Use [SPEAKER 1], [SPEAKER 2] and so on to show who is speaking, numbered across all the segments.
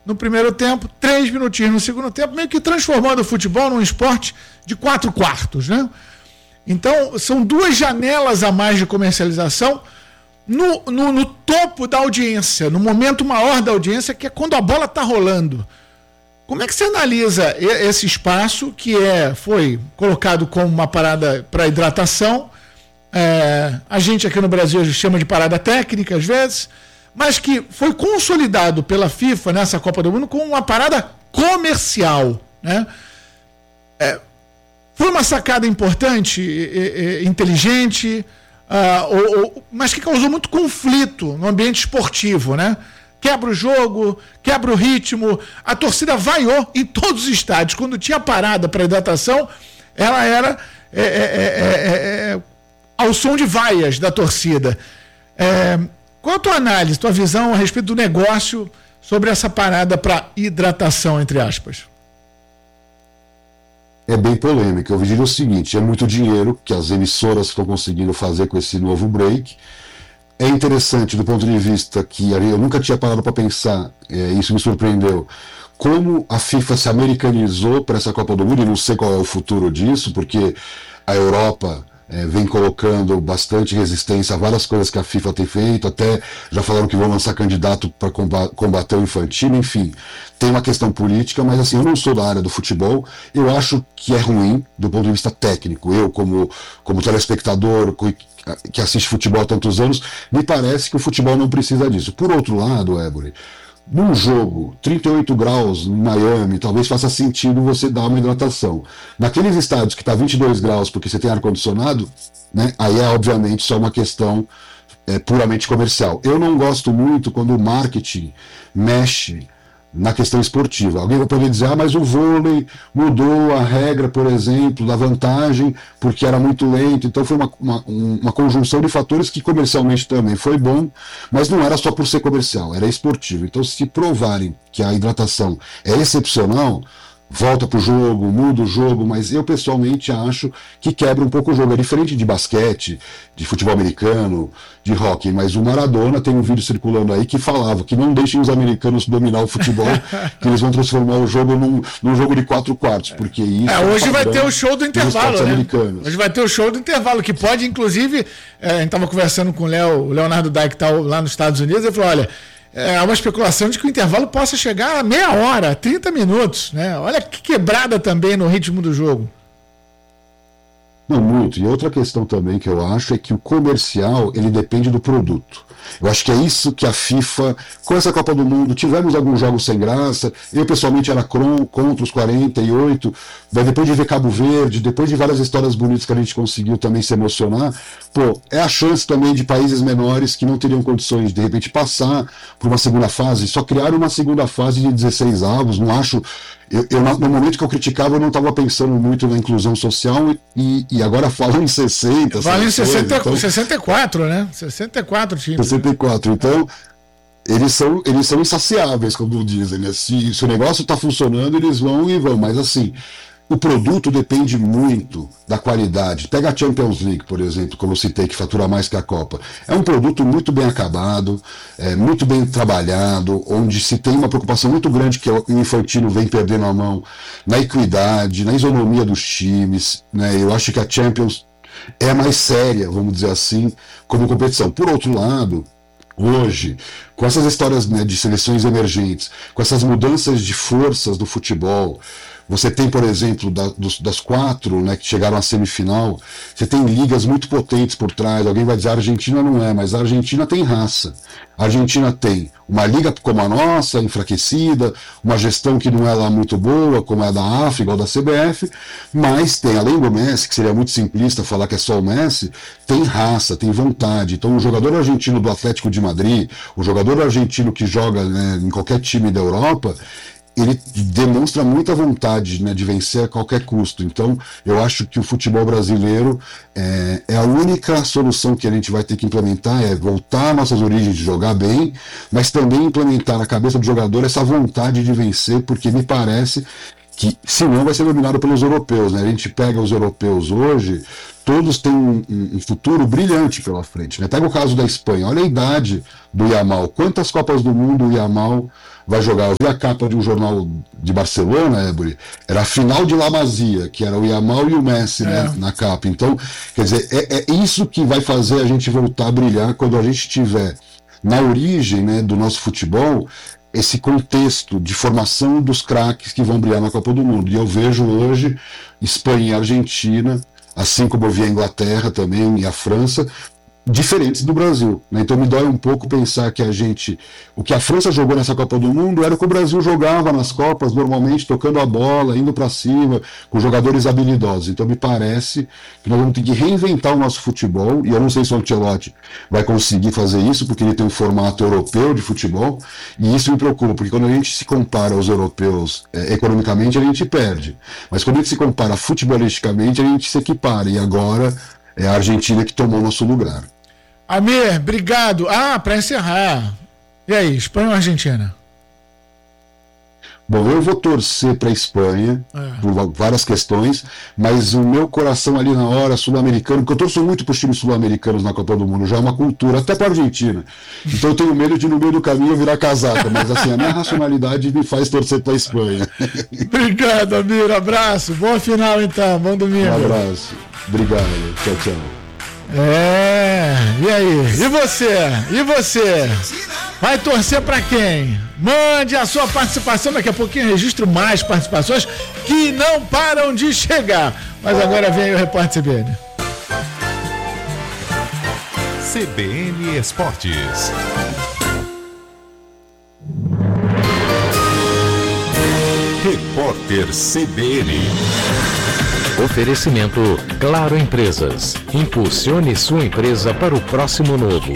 [SPEAKER 1] no primeiro tempo, 3 minutinhos no segundo tempo, meio que transformando o futebol num esporte de 4 quartos, né? Então, são 2 janelas a mais de comercialização no topo da audiência, no momento maior da audiência, que é quando a bola está rolando. Como é que você analisa esse espaço que foi colocado como uma parada para hidratação? A gente aqui no Brasil chama de parada técnica às vezes, mas que foi consolidado pela FIFA nessa Copa do Mundo como uma parada comercial, né? Foi uma sacada importante, inteligente, mas que causou muito conflito no ambiente esportivo, né? Quebra o jogo, quebra o ritmo, a torcida vaiou em todos os estádios. Quando tinha parada para hidratação, ela era ao som de vaias da torcida. Qual a tua análise, tua visão a respeito do negócio sobre essa parada para hidratação, entre aspas?
[SPEAKER 2] É bem polêmico. Eu diria o seguinte, é muito dinheiro que as emissoras estão conseguindo fazer com esse novo break. É interessante do ponto de vista que eu nunca tinha parado para pensar, isso me surpreendeu, como a FIFA se americanizou para essa Copa do Mundo, e não sei qual é o futuro disso, porque a Europa vem colocando bastante resistência a várias coisas que a FIFA tem feito, até já falaram que vão lançar candidato para combater o infantil, enfim, tem uma questão política, mas assim, eu não sou da área do futebol, eu acho que é ruim do ponto de vista técnico, eu como telespectador que assiste futebol há tantos anos, me parece que o futebol não precisa disso. Por outro lado, Ébory, num jogo, 38 graus em Miami, talvez faça sentido você dar uma hidratação. Naqueles estádios que está 22 graus porque você tem ar-condicionado, né, aí é obviamente só uma questão puramente comercial. Eu não gosto muito quando o marketing mexe na questão esportiva. Alguém vai poder dizer, mas o vôlei mudou a regra, por exemplo, da vantagem, porque era muito lento, então foi uma conjunção de fatores que comercialmente também foi bom, mas não era só por ser comercial, era esportivo. Então, se provarem que a hidratação é excepcional, volta pro jogo, muda o jogo, mas eu pessoalmente acho que quebra um pouco o jogo. É diferente de basquete, de futebol americano, de hóquei, mas o Maradona tem um vídeo circulando aí que falava que não deixem os americanos dominar o futebol, que eles vão transformar o jogo num jogo de 4 quartos, porque isso
[SPEAKER 1] hoje vai ter o show do intervalo, né? Hoje vai ter o show do intervalo, que pode, inclusive, a gente estava conversando com o Leonardo Dai, que está lá nos Estados Unidos, ele falou, olha, há uma especulação de que o intervalo possa chegar a meia hora, 30 minutos, né? Olha que quebrada também no ritmo do jogo.
[SPEAKER 2] Não, muito. E outra questão também que eu acho é que o comercial, ele depende do produto. Eu acho que é isso que a FIFA, com essa Copa do Mundo, tivemos alguns jogos sem graça, eu pessoalmente era contra os 48, depois de ver Cabo Verde, depois de várias histórias bonitas que a gente conseguiu também se emocionar, é a chance também de países menores que não teriam condições de repente passar por uma segunda fase, só criaram uma segunda fase de 16 avos, não acho... no momento que eu criticava, eu não estava pensando muito na inclusão social e agora falam em 60.
[SPEAKER 1] Falam em 64, né? 64 times.
[SPEAKER 2] 64. Então, eles são insaciáveis, como dizem, né? Se o negócio está funcionando, eles vão. Mas assim, o produto depende muito da qualidade. Pega a Champions League, por exemplo, como eu citei, que fatura mais que a Copa. É um produto muito bem acabado, muito bem trabalhado, onde se tem uma preocupação muito grande que o Infantino vem perdendo a mão na equidade, na isonomia dos times, né? Eu acho que a Champions é mais séria, vamos dizer assim, como competição. Por outro lado, hoje, com essas histórias, né, de seleções emergentes, com essas mudanças de forças do futebol, você tem, por exemplo, das 4, né, que chegaram à semifinal, você tem ligas muito potentes por trás. Alguém vai dizer a Argentina não é, mas a Argentina tem raça. A Argentina tem uma liga como a nossa, enfraquecida, uma gestão que não é lá muito boa, como é a da AFA, igual da CBF, mas tem, além do Messi, que seria muito simplista falar que é só o Messi, tem raça, tem vontade. Então o jogador argentino do Atlético de Madrid, o jogador argentino que joga, né, em qualquer time da Europa, ele demonstra muita vontade, né, de vencer a qualquer custo. Então, eu acho que o futebol brasileiro é a única solução que a gente vai ter que implementar, é voltar às nossas origens de jogar bem, mas também implementar na cabeça do jogador essa vontade de vencer, porque me parece que, senão, vai ser dominado pelos europeus, né? A gente pega os europeus hoje, todos têm um futuro brilhante pela frente, né? Pega o caso da Espanha, olha a idade do Yamal, quantas Copas do Mundo o Yamal vai jogar. Eu vi a capa de um jornal de Barcelona, Ébori, era a final de La Masia, que era o Yamal e o Messi, né, na capa. Então, quer dizer, é isso que vai fazer a gente voltar a brilhar quando a gente tiver na origem, né, do nosso futebol esse contexto de formação dos craques que vão brilhar na Copa do Mundo. E eu vejo hoje Espanha e Argentina, assim como eu vi a Inglaterra também e a França, diferentes do Brasil, né? Então me dói um pouco pensar que o que a França jogou nessa Copa do Mundo era o que o Brasil jogava nas Copas, normalmente tocando a bola, indo para cima, com jogadores habilidosos. Então me parece que nós vamos ter que reinventar o nosso futebol, e eu não sei se o Ancelotti vai conseguir fazer isso, porque ele tem um formato europeu de futebol, e isso me preocupa, porque quando a gente se compara aos europeus economicamente, a gente perde. Mas quando a gente se compara futebolisticamente, a gente se equipara, e agora é a Argentina que tomou nosso lugar.
[SPEAKER 1] Amir, obrigado. Para encerrar. E aí, Espanha ou Argentina?
[SPEAKER 2] Bom, eu vou torcer para a Espanha por várias questões, mas o meu coração ali na hora, sul-americano, porque eu torço muito para os times sul-americanos na Copa do Mundo, já é uma cultura, até para a Argentina. Então eu tenho medo de no meio do caminho virar casaca, mas assim, a minha racionalidade me faz torcer para a Espanha.
[SPEAKER 1] Obrigado, Amir. Abraço. Boa final então. Bom domingo.
[SPEAKER 2] Um abraço. Obrigado. Tchau, tchau.
[SPEAKER 1] E aí? E você? Vai torcer pra quem? Mande a sua participação, daqui a pouquinho eu registro mais participações que não param de chegar. Mas agora vem o Repórter CBN.
[SPEAKER 3] CBN Esportes. Repórter CBN.
[SPEAKER 4] Oferecimento Claro Empresas. Impulsione sua empresa para o próximo novo.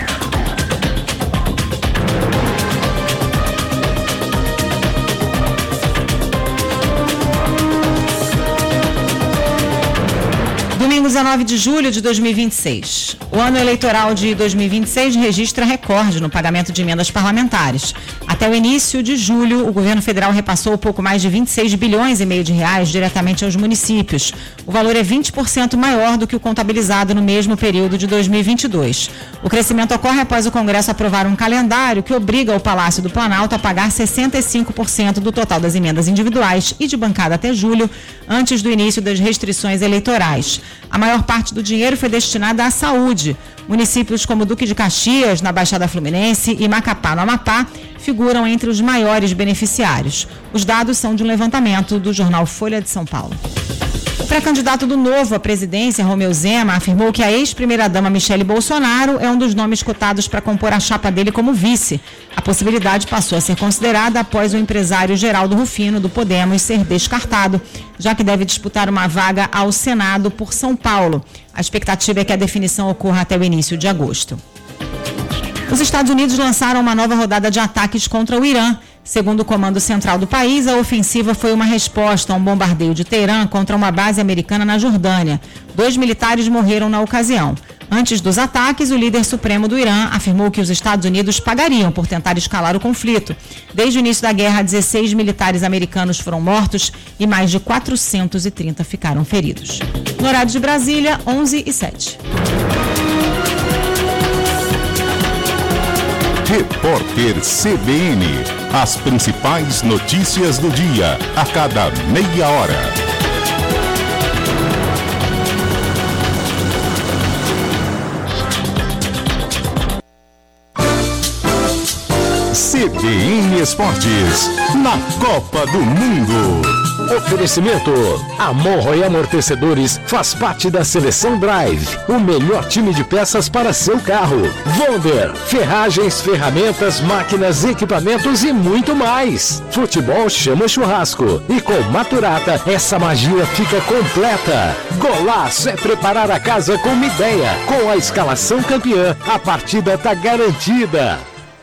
[SPEAKER 5] Domingo 19 de julho de 2026. O ano eleitoral de 2026 registra recorde no pagamento de emendas parlamentares. Até o início de julho, o governo federal repassou pouco mais de 26 bilhões e meio de reais diretamente aos municípios. O valor é 20% maior do que o contabilizado no mesmo período de 2022. O crescimento ocorre após o Congresso aprovar um calendário que obriga o Palácio do Planalto a pagar 65% do total das emendas individuais e de bancada até julho, antes do início das restrições eleitorais. A maior parte do dinheiro foi destinada à saúde. Municípios como Duque de Caxias, na Baixada Fluminense, e Macapá, no Amapá, figuram entre os maiores beneficiários. Os dados são de um levantamento do jornal Folha de São Paulo. O pré-candidato do Novo à presidência, Romeu Zema, afirmou que a ex-primeira-dama Michele Bolsonaro é um dos nomes cotados para compor a chapa dele como vice. A possibilidade passou a ser considerada após o empresário Geraldo Rufino, do Podemos, ser descartado, já que deve disputar uma vaga ao Senado por São Paulo. A expectativa é que a definição ocorra até o início de agosto. Os Estados Unidos lançaram uma nova rodada de ataques contra o Irã. Segundo o comando central do país, a ofensiva foi uma resposta a um bombardeio de Teherã contra uma base americana na Jordânia. 2 militares morreram na ocasião. Antes dos ataques, o líder supremo do Irã afirmou que os Estados Unidos pagariam por tentar escalar o conflito. Desde o início da guerra, 16 militares americanos foram mortos e mais de 430 ficaram feridos. No horário de Brasília, 11h07.
[SPEAKER 3] Repórter CBN. As principais notícias do dia, a cada meia hora. CBN Esportes, na Copa do Mundo.
[SPEAKER 4] Oferecimento: Amorro e Amortecedores faz parte da Seleção Drive, o melhor time de peças para seu carro. Vonder, ferragens, ferramentas, máquinas, equipamentos e muito mais. Futebol chama churrasco e com Maturata essa magia fica completa. Golaço é preparar a casa com uma ideia. Com a escalação campeã, a partida tá garantida.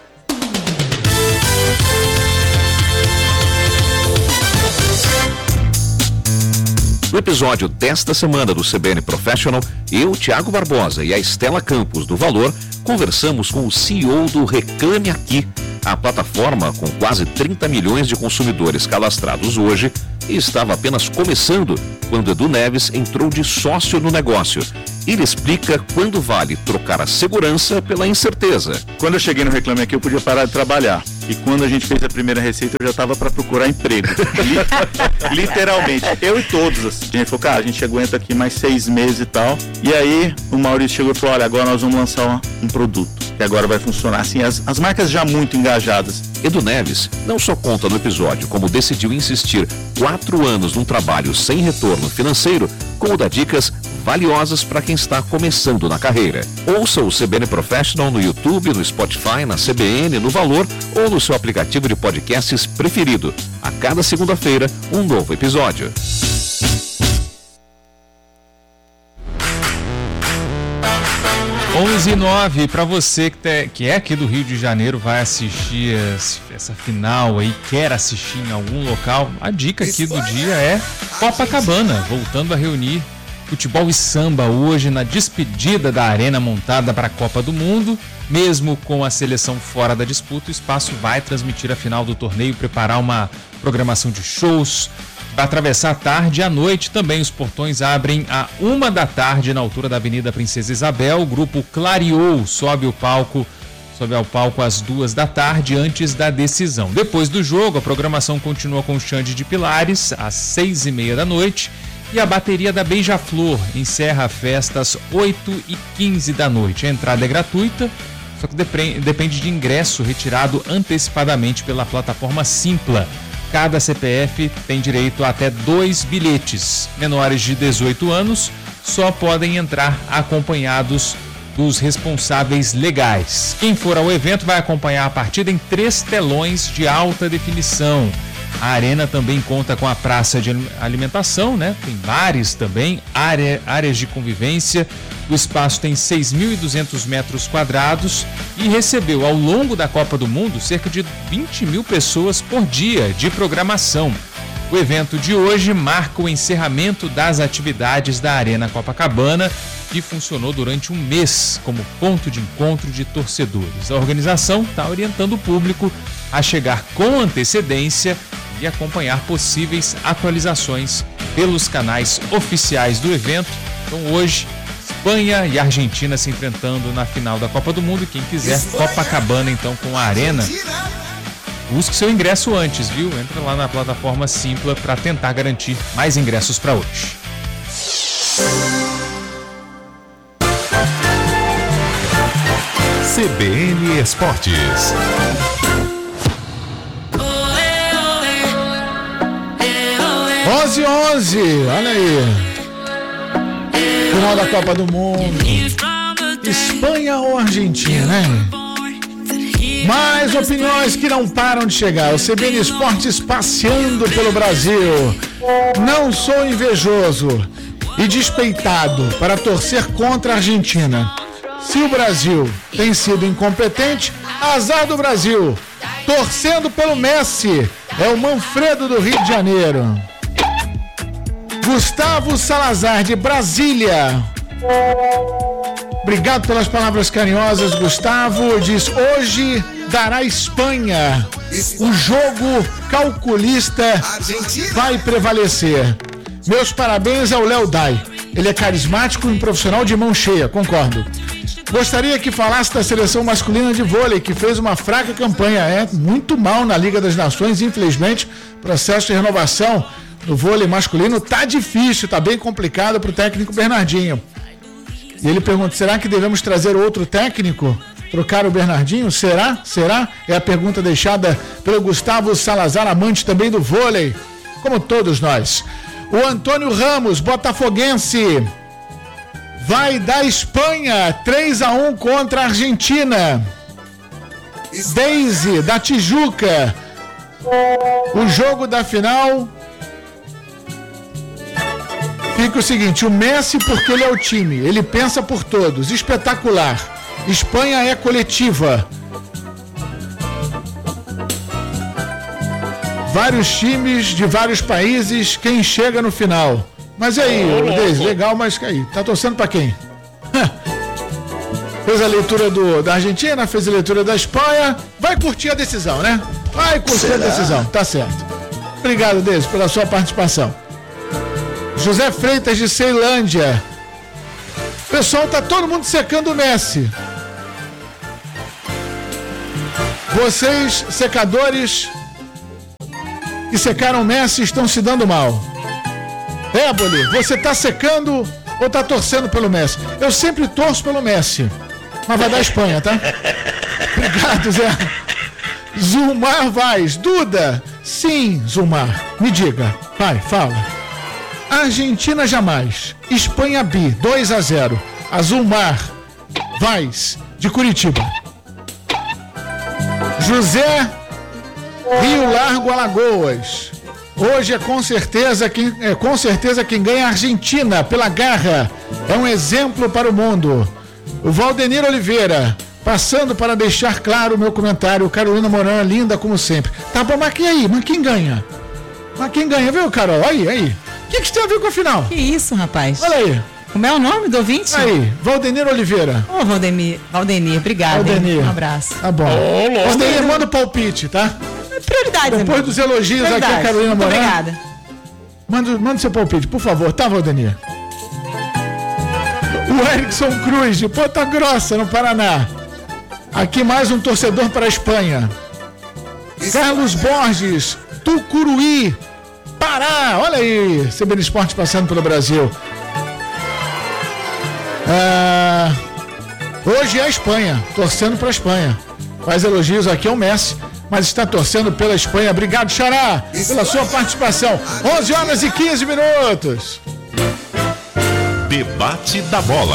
[SPEAKER 6] No episódio desta semana do CBN Professional, eu, Thiago Barbosa e a Estela Campos do Valor conversamos com o CEO do Reclame Aqui, a plataforma com quase 30 milhões de consumidores cadastrados hoje e estava apenas começando quando Edu Neves entrou de sócio no negócio Ele explica quando vale trocar a segurança pela incerteza.
[SPEAKER 7] Quando eu cheguei no Reclame Aqui, eu podia parar de trabalhar. E quando a gente fez a primeira receita, eu já estava para procurar emprego. Literalmente. Eu e todos. Assim. A gente falou, cara, a gente aguenta aqui mais 6 meses e tal. E aí, o Maurício chegou e falou, olha, agora nós vamos lançar um produto. Que agora vai funcionar. Assim, as marcas já muito engajadas.
[SPEAKER 6] Edu Neves não só conta no episódio como decidiu insistir 4 anos num trabalho sem retorno financeiro, como dá dicas valiosas para quem está começando na carreira. Ouça o CBN Professional no YouTube, no Spotify, na CBN, no Valor ou no seu aplicativo de podcasts preferido. A cada segunda-feira, um novo episódio.
[SPEAKER 8] Onze e 9, para você que é aqui do Rio de Janeiro, vai assistir essa final aí, quer assistir em algum local, a dica aqui do dia é Copacabana, voltando a reunir futebol e samba hoje na despedida da arena montada para a Copa do Mundo. Mesmo com a seleção fora da disputa, o espaço vai transmitir a final do torneio, preparar uma programação de shows. Para atravessar a tarde e à noite também os portões abrem à 1 da tarde na altura da Avenida Princesa Isabel. O grupo Clareou sobe ao palco às 2 da tarde antes da decisão. Depois do jogo, a programação continua com o Xande de Pilares às 6h30 da noite e a bateria da Beija-Flor encerra a festa às 8h15 da noite. A entrada é gratuita, só que depende de ingresso retirado antecipadamente pela plataforma Simpla. Cada CPF tem direito a até 2 bilhetes. Menores de 18 anos só podem entrar acompanhados dos responsáveis legais. Quem for ao evento vai acompanhar a partida em 3 telões de alta definição. A arena também conta com a praça de alimentação, né? Tem bares também, áreas de convivência. O espaço tem 6.200 metros quadrados e recebeu ao longo da Copa do Mundo cerca de 20 mil pessoas por dia de programação. O evento de hoje marca o encerramento das atividades da Arena Copacabana, que funcionou durante um mês como ponto de encontro de torcedores. A organização está orientando o público a chegar com antecedência e acompanhar possíveis atualizações pelos canais oficiais do evento. Então hoje, Espanha e Argentina se enfrentando na final da Copa do Mundo. E quem quiser, Copacabana então com a Arena. Busque seu ingresso antes, viu? Entra lá na plataforma Simpla para tentar garantir mais ingressos para hoje.
[SPEAKER 3] CBN Esportes.
[SPEAKER 1] Onze, olha aí. Final da Copa do Mundo. Espanha ou Argentina, né? Mais opiniões que não param de chegar. O CBN Esportes passeando pelo Brasil. Não sou invejoso e despeitado para torcer contra a Argentina. Se o Brasil tem sido incompetente, azar do Brasil. Torcendo pelo Messi, é o Manfredo do Rio de Janeiro. Gustavo Salazar, de Brasília. Obrigado pelas palavras carinhosas, Gustavo. Diz, hoje dará Espanha. O jogo calculista vai prevalecer. Meus parabéns ao Léo Dai. Ele é carismático e um profissional de mão cheia, concordo. Gostaria que falasse da seleção masculina de vôlei, que fez uma fraca campanha. É muito mal na Liga das Nações, infelizmente. Processo de renovação no vôlei masculino tá difícil, tá bem complicado para o técnico Bernardinho. E ele pergunta, será que devemos trazer outro técnico? Trocar o Bernardinho? Será? É a pergunta deixada pelo Gustavo Salazar, amante também do vôlei, como todos nós. O Antônio Ramos, botafoguense, vai dar Espanha 3-1 contra a Argentina. Deise, da Tijuca, o jogo da final fica o seguinte, o Messi porque ele é o time, ele pensa por todos, espetacular. Espanha é coletiva. Vários times de vários países, quem chega no final. Mas aí, Deise, legal, mas aí, tá torcendo pra quem? Fez a leitura da Argentina, fez a leitura da Espanha, vai curtir a decisão, né? Vai curtir a decisão, tá certo. Obrigado, Deise, pela sua participação. José Freitas, de Ceilândia. Pessoal, tá todo mundo secando o Messi. Vocês, secadores que secaram o Messi, estão se dando mal. Éboli, você tá secando ou tá torcendo pelo Messi? Eu sempre torço pelo Messi, mas vai dar Espanha, tá? Obrigado, Zé. Zulmar Vaz. Duda, sim, Zulmar, me diga, vai, fala. Argentina jamais, Espanha B, 2-0. Zulmar Vaz, de Curitiba. José Rio Largo, Alagoas. Hoje é com certeza quem ganha a Argentina pela garra. É um exemplo para o mundo. O Valdenir Oliveira, passando para deixar claro o meu comentário. Carolina Moran, linda como sempre. Tá bom, mas quem ganha? Mas quem ganha, viu, Carol? Aí. O que tem a ver com a final?
[SPEAKER 5] Que isso, rapaz?
[SPEAKER 1] Olha aí.
[SPEAKER 5] Como é o nome do ouvinte?
[SPEAKER 1] Aí, Valdenir Oliveira.
[SPEAKER 5] Ô, Valdenir, obrigado.
[SPEAKER 1] Valdenir.
[SPEAKER 5] Um abraço.
[SPEAKER 1] Tá bom. Valdenir, manda o palpite, tá?
[SPEAKER 5] Prioridade.
[SPEAKER 1] Depois dos elogios aqui a Carolina Moran.
[SPEAKER 5] Obrigada.
[SPEAKER 1] Manda seu palpite, por favor, tá, Valdenir? O Erickson Cruz, de Ponta Grossa, no Paraná. Aqui mais um torcedor para a Espanha. Carlos Borges, Tucuruí, Pará. Olha aí, CBN Esporte passando pelo Brasil. Hoje é a Espanha, torcendo para a Espanha. Faz elogios aqui ao Messi, mas está torcendo pela Espanha. Obrigado, Xará, pela sua participação. 11h15.
[SPEAKER 3] Debate da Bola.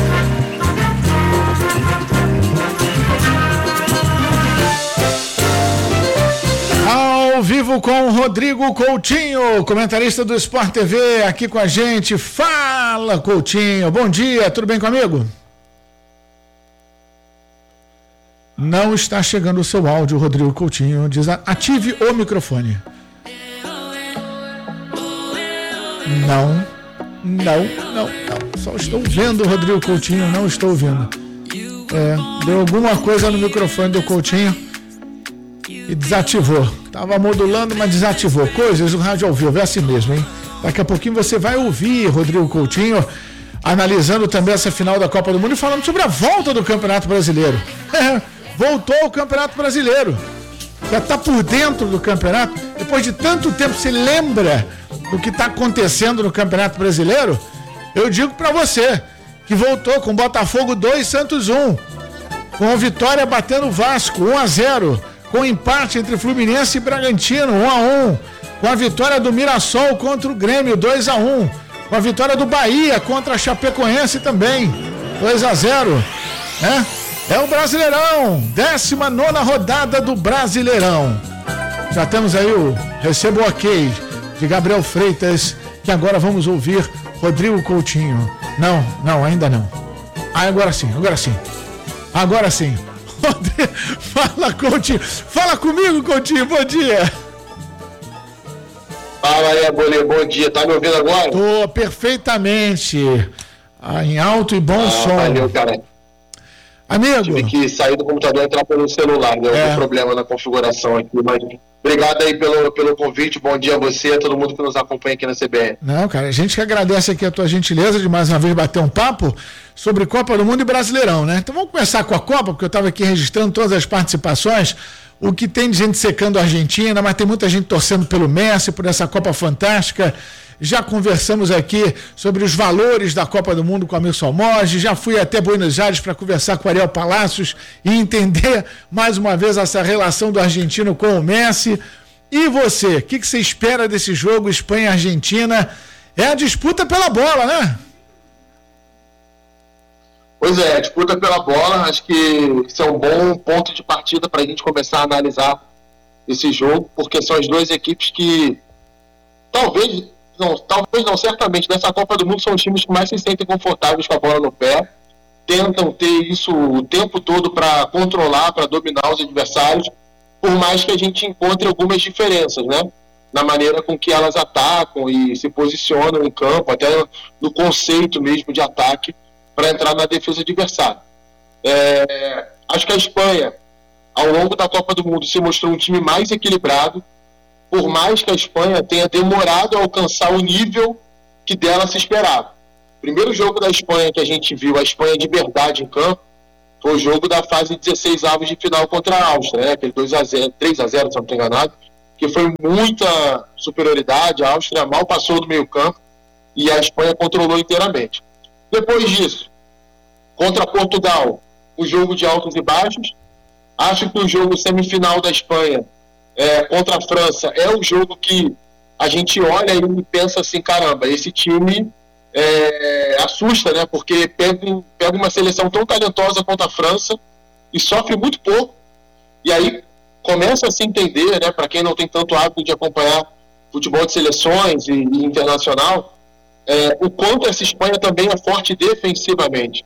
[SPEAKER 1] Ao vivo com o Rodrigo Coutinho, comentarista do Sport TV, aqui com a gente. Fala, Coutinho. Bom dia, tudo bem comigo? Não está chegando o seu áudio, Rodrigo Coutinho. Ative o microfone. Não. Só estou vendo o Rodrigo Coutinho, não estou ouvindo. Deu alguma coisa no microfone do Coutinho e desativou. Tava modulando, mas desativou. Coisas do rádio ao vivo, é assim mesmo, hein? Daqui a pouquinho você vai ouvir Rodrigo Coutinho analisando também essa final da Copa do Mundo e falando sobre a volta do Campeonato Brasileiro. Voltou o Campeonato Brasileiro. Já está por dentro do campeonato. Depois de tanto tempo, se lembra do que está acontecendo no Campeonato Brasileiro? Eu digo para você que voltou com Botafogo 2, Santos 1. Com a vitória batendo o Vasco 1-0. Com empate entre Fluminense e Bragantino 1-1. Com a vitória do Mirassol contra o Grêmio 2-1. Com a vitória do Bahia contra a Chapecoense também 2-0. É o Brasileirão, 19ª rodada do Brasileirão. Já temos aí recebo o ok de Gabriel Freitas, que agora vamos ouvir Rodrigo Coutinho. Não, ainda não. Agora sim. Fala, Coutinho. Fala comigo, Coutinho, bom dia.
[SPEAKER 9] Fala aí, Abolê, bom dia. Tá me ouvindo agora?
[SPEAKER 1] Tô perfeitamente. Em alto e bom som.
[SPEAKER 9] Valeu, cara.
[SPEAKER 1] Amigo.
[SPEAKER 9] Tive que sair do computador e entrar pelo celular, deu algum problema na configuração aqui, mas obrigado aí pelo convite, bom dia a você, a todo mundo que nos acompanha aqui na CBN.
[SPEAKER 1] Não, cara, a gente que agradece aqui a tua gentileza de mais uma vez bater um papo sobre Copa do Mundo e Brasileirão, né? Então vamos começar com a Copa, porque eu estava aqui registrando todas as participações, o que tem de gente secando a Argentina, mas tem muita gente torcendo pelo Messi, por essa Copa fantástica. Já conversamos aqui sobre os valores da Copa do Mundo com a Milson Almorge, já fui até Buenos Aires para conversar com o Ariel Palacios e entender mais uma vez essa relação do argentino com o Messi. E você, o que você espera desse jogo Espanha-Argentina? É a disputa pela bola, né?
[SPEAKER 9] Pois é, a disputa pela bola, acho que isso é um bom ponto de partida para a gente começar a analisar esse jogo, porque são as duas equipes que talvez não, certamente, nessa Copa do Mundo são os times que mais se sentem confortáveis com a bola no pé, tentam ter isso o tempo todo para controlar, para dominar os adversários, por mais que a gente encontre algumas diferenças, né? Na maneira com que elas atacam e se posicionam em campo, até no conceito mesmo de ataque, para entrar na defesa adversária. Acho que a Espanha, ao longo da Copa do Mundo, se mostrou um time mais equilibrado, por mais que a Espanha tenha demorado a alcançar o nível que dela se esperava. O primeiro jogo da Espanha que a gente viu, a Espanha de verdade em campo, foi o jogo da fase 16 avos de final contra a Áustria, né? Aquele 2-0, 3-0, se eu não estou enganado, que foi muita superioridade, a Áustria mal passou do meio campo e a Espanha controlou inteiramente. Depois disso, contra Portugal, o jogo de altos e baixos. Acho que o jogo semifinal da Espanha contra a França é o jogo que a gente olha e pensa assim, caramba, esse time assusta, né? Porque pega uma seleção tão talentosa quanto a França e sofre muito pouco. E aí começa a se entender, né? Para quem não tem tanto hábito de acompanhar futebol de seleções e internacional, o quanto essa Espanha também é forte defensivamente.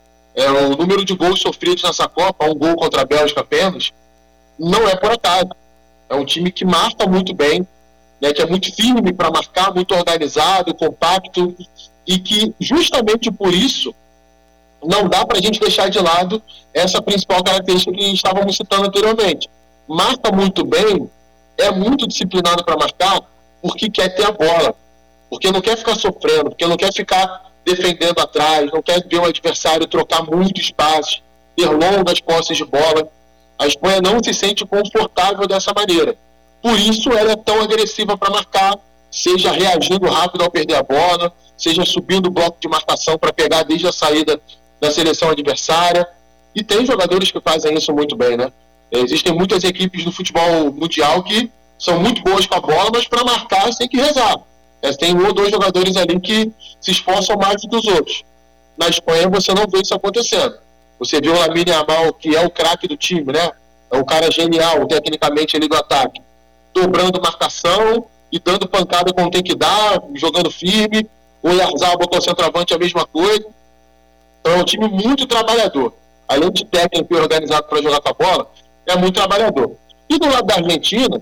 [SPEAKER 9] O número de gols sofridos nessa Copa, 1 gol contra a Bélgica apenas, não é por acaso. É um time que marca muito bem, né, que é muito firme para marcar, muito organizado, compacto, e que justamente por isso não dá para a gente deixar de lado essa principal característica que estávamos citando anteriormente. Marca muito bem, é muito disciplinado para marcar, porque quer ter a bola, porque não quer ficar sofrendo, porque não quer ficar defendendo atrás, não quer ver o adversário trocar muito espaço, ter longas posses de bola. A Espanha não se sente confortável dessa maneira. Por isso ela é tão agressiva para marcar, seja reagindo rápido ao perder a bola, seja subindo o bloco de marcação para pegar desde a saída da seleção adversária. E tem jogadores que fazem isso muito bem, né? Existem muitas equipes do futebol mundial que são muito boas com a bola, mas para marcar tem que rezar. Tem 1 ou 2 jogadores ali que se esforçam mais do que os outros. Na Espanha você não vê isso acontecendo. Você viu o Lamine Yamal, que é o craque do time, né? É um cara genial, tecnicamente, ali do ataque. Dobrando marcação e dando pancada quando tem que dar, jogando firme. O Yarzal botou centroavante, a mesma coisa. Então é um time muito trabalhador. Além de técnico e organizado para jogar com a bola, é muito trabalhador. E do lado da Argentina,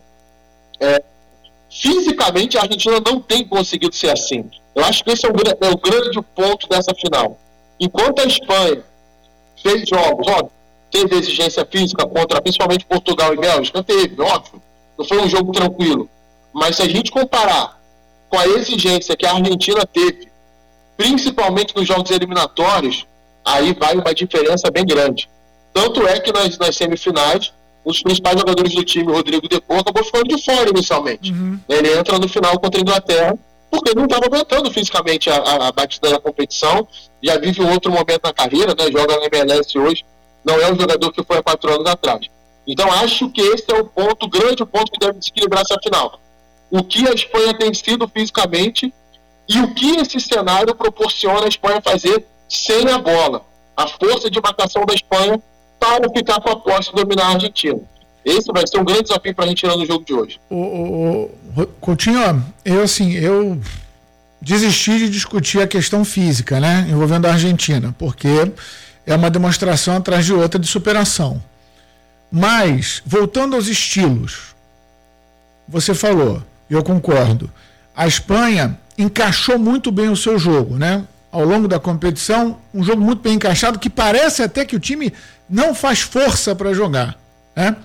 [SPEAKER 9] fisicamente a Argentina não tem conseguido ser assim. Eu acho que esse é o grande ponto dessa final. Enquanto a Espanha fez jogos, óbvio, teve exigência física contra principalmente Portugal e Bélgica, teve, óbvio, não foi um jogo tranquilo, mas se a gente comparar com a exigência que a Argentina teve, principalmente nos jogos eliminatórios, aí vai uma diferença bem grande. Tanto é que nas semifinais, os principais jogadores do time, o Rodrigo De Paul, acabou ficando de fora inicialmente. Ele entra no final contra a Inglaterra, porque ele não estava aguentando fisicamente a batida da competição, já vive um outro momento na carreira, né? Joga na MLS hoje, não é o jogador que foi há 4 anos atrás. Então acho que esse é o grande ponto que deve desequilibrar essa final. O que a Espanha tem sido fisicamente e o que esse cenário proporciona a Espanha fazer sem a bola. A força de marcação da Espanha para ficar com a posse e dominar a Argentina. Esse vai ser um grande desafio para a Argentina no jogo de hoje.
[SPEAKER 1] Coutinho, eu desisti de discutir a questão física, né, envolvendo a Argentina, porque é uma demonstração atrás de outra de superação. Mas, voltando aos estilos, você falou, eu concordo, a Espanha encaixou muito bem o seu jogo, né? Ao longo da competição, um jogo muito bem encaixado, que parece até que o time não faz força para jogar, né?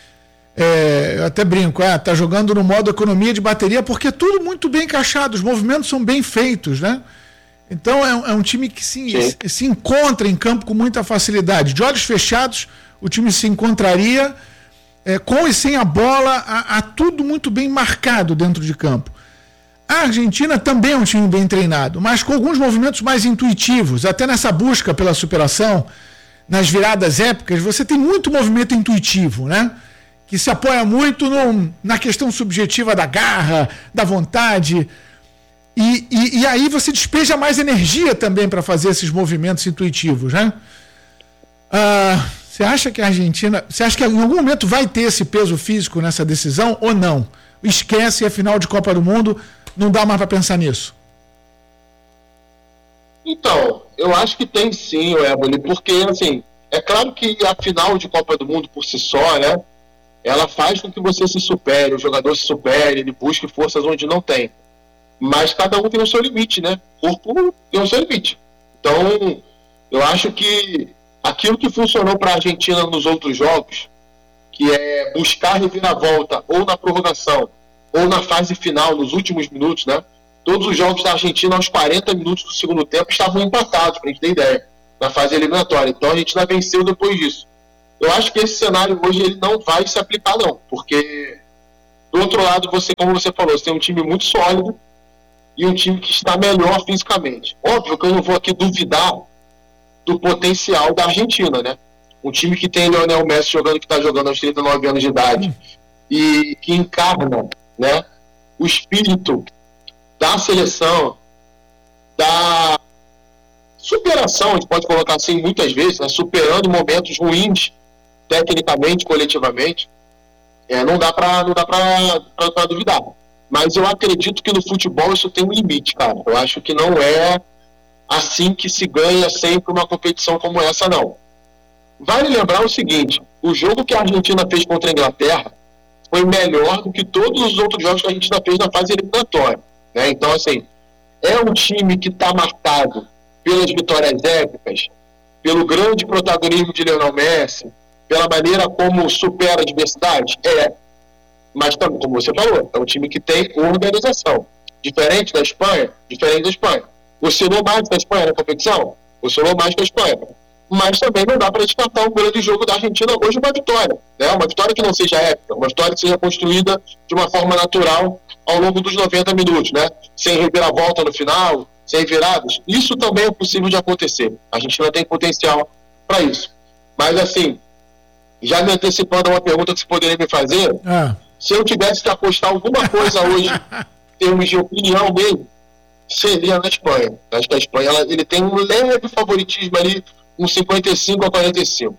[SPEAKER 1] Eu até brinco, tá jogando no modo economia de bateria, porque é tudo muito bem encaixado, os movimentos são bem feitos, né? Então é um time que se encontra em campo com muita facilidade. De olhos fechados, o time se encontraria com e sem a bola, há tudo muito bem marcado dentro de campo. A Argentina também é um time bem treinado, mas com alguns movimentos mais intuitivos, até nessa busca pela superação, nas viradas épicas, você tem muito movimento intuitivo, né? Que se apoia muito na questão subjetiva da garra, da vontade, e aí você despeja mais energia também para fazer esses movimentos intuitivos, né? Você acha que a Argentina, em algum momento vai ter esse peso físico nessa decisão ou não? Esquece a final de Copa do Mundo, não dá mais para pensar nisso?
[SPEAKER 9] Então, eu acho que tem sim, Éboli, porque, assim, é claro que a final de Copa do Mundo por si só, né, ela faz com que você se supere, o jogador se supere, ele busque forças onde não tem. Mas cada um tem o seu limite, né? O corpo tem o seu limite. Então, eu acho que aquilo que funcionou para a Argentina nos outros jogos, que é buscar reviravolta ou na prorrogação, ou na fase final, nos últimos minutos, né? todos os jogos da Argentina aos 40 minutos do segundo tempo estavam empatados, para a gente ter ideia, na fase eliminatória. Então a Argentina venceu depois disso. Eu acho que esse cenário hoje ele não vai se aplicar não, porque do outro lado, como você falou, você tem um time muito sólido e um time que está melhor fisicamente. Óbvio que eu não vou aqui duvidar do potencial da Argentina, né? Um time que tem Lionel Messi jogando, que está jogando aos 39 anos de idade e que encarna, né, o espírito da seleção, da superação, a gente pode colocar assim muitas vezes, né, superando momentos ruins, tecnicamente, coletivamente, não dá para duvidar. Mas eu acredito que no futebol isso tem um limite, cara. Eu acho que não é assim que se ganha sempre uma competição como essa, não. Vale lembrar o seguinte, o jogo que a Argentina fez contra a Inglaterra foi melhor do que todos os outros jogos que a Argentina fez na fase eliminatória, né? Então, assim, é um time que está marcado pelas vitórias épicas, pelo grande protagonismo de Lionel Messi, pela maneira como supera a adversidade? Mas também, como você falou, é um time que tem organização. Diferente da Espanha. Oscilou mais que a Espanha na competição? Oscilou mais que a Espanha. Mas também não dá para descartar o grande jogo da Argentina hoje uma vitória. Né? Uma vitória que não seja épica, uma vitória que seja construída de uma forma natural ao longo dos 90 minutos, né? Sem reviravolta no final, sem viradas. Isso também é possível de acontecer. A Argentina tem potencial para isso. Mas assim, já me antecipando a uma pergunta que você poderia me fazer, se eu tivesse que apostar alguma coisa hoje, em termos de opinião mesmo, seria na Espanha. Acho que a Espanha ele tem um leve favoritismo ali, um 55-45.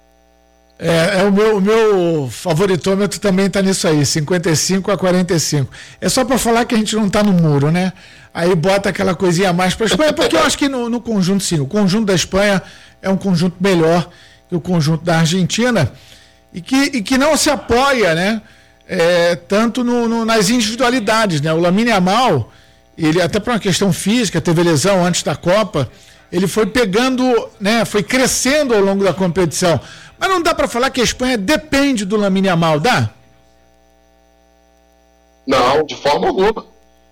[SPEAKER 1] O meu favoritômetro também está nisso aí, 55-45. É só para falar que a gente não está no muro, né? Aí bota aquela coisinha a mais para a Espanha, porque eu acho que no conjunto, sim, o conjunto da Espanha é um conjunto melhor que o conjunto da Argentina e que não se apoia, né? Tanto nas individualidades, né? O Lamine Yamal, ele até por uma questão física, teve lesão antes da Copa, ele foi pegando, né? Foi crescendo ao longo da competição. Mas não dá para falar que a Espanha depende do Lamine Yamal, dá?
[SPEAKER 9] Não, de forma alguma.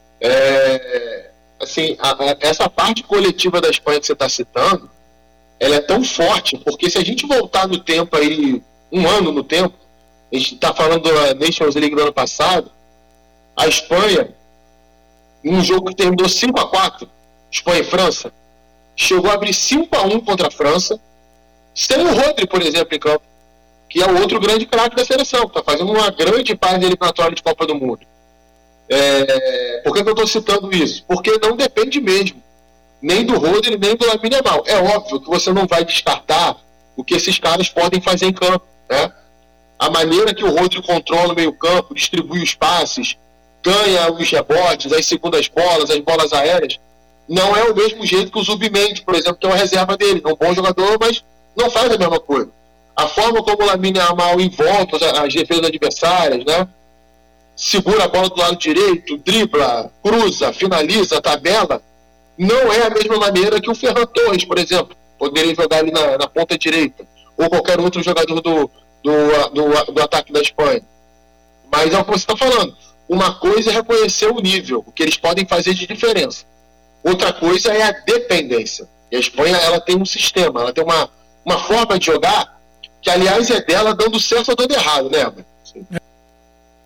[SPEAKER 9] Assim, essa parte coletiva da Espanha que você está citando, ela é tão forte, porque se a gente voltar no tempo aí, um ano no tempo, a gente está falando da Nations League do ano passado, a Espanha, num jogo que terminou 5-4, Espanha e França, chegou a abrir 5-1 contra a França, sem o Rodri, por exemplo, em campo, que é o outro grande craque da seleção, que está fazendo uma grande parte eliminatória de Copa do Mundo. Por que eu estou citando isso? Porque não depende mesmo, nem do Rodri, nem do Lamine Yamal. É óbvio que você não vai descartar o que esses caras podem fazer em campo, né? A maneira que o Rodri controla o meio-campo, distribui os passes, ganha os rebotes, as segundas bolas, as bolas aéreas, não é o mesmo jeito que o Zubimendi, por exemplo, que é uma reserva dele. É um bom jogador, mas não faz a mesma coisa. A forma como o Lamine Yamal envolta as defesas adversárias, né? Segura a bola do lado direito, dribla, cruza, finaliza, tabela, não é a mesma maneira que o Ferran Torres, por exemplo, poderia jogar ali na ponta direita, ou qualquer outro jogador do ataque da Espanha. Mas é o que você está falando. Uma coisa é reconhecer o nível, o que eles podem fazer de diferença. Outra coisa é a dependência. E a Espanha, ela tem um sistema, ela tem uma forma de jogar que, aliás, é dela dando certo ou dando errado, né?